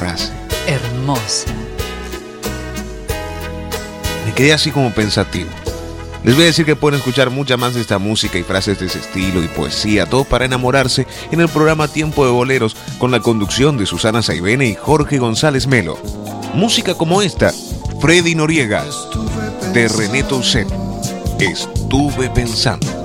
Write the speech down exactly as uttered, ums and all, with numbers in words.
frase. Hermosa. Me quedé así como pensativo. Les voy a decir que pueden escuchar mucha más de esta música y frases de ese estilo y poesía, todo para enamorarse, en el programa Tiempo de Boleros, con la conducción de Susana Saibene y Jorge González Melo. Música como esta, Freddy Noriega, de René Toussaint, Estuve Pensando.